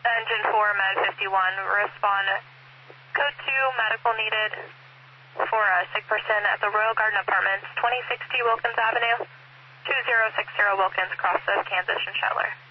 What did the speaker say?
Engine 4, Med 51, respond. Code 2, medical needed for a sick person at the Royal Garden Apartments, 2060 Wilkins Avenue, 2060 Wilkins, cross of Kansas and Shetler.